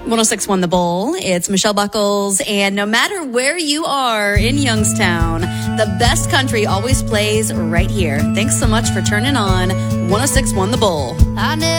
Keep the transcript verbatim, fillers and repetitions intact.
one oh six point one The Bull. It's Michelle Buckles. And no matter where you are in Youngstown, the best country always plays right here. Thanks so much for turning on one oh six point one The Bull. I